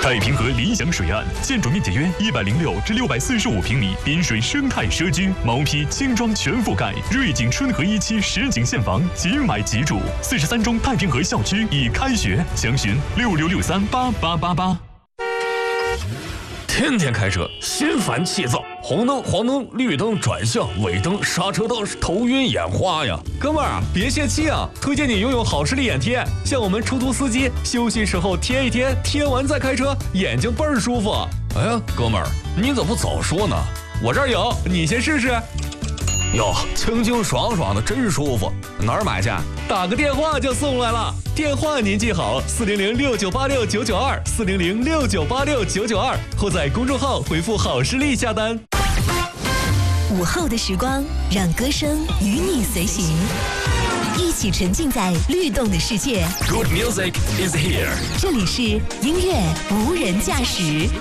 太平河理想水岸，建筑面积约106至645平米，滨水生态社区，毛坯轻装全覆盖，瑞景春和1期实景现房，即买即住。43中太平河校区已开学，详询66638888。 天天开车，心烦气躁，红灯、黄灯、绿灯、转向、尾灯、刹车灯，头晕眼花呀！ 哥们儿，别泄气啊！推荐你拥有好视力眼贴，像我们出租司机休息时候贴一贴，贴完再开车，眼睛倍儿舒服。 哎呀，哥们儿，你怎么不早说呢？ 我这儿有，你先试试。 哟，清清爽爽的，真舒服。 哪儿买去？打个电话就送来了。电话您记好：40069869924，40069869922，或在公众号回复“好视力”下单。 午后的时光，让歌声与你随行，一起沉浸在律动的世界。 Good music is here。 这里是音乐无人驾驶。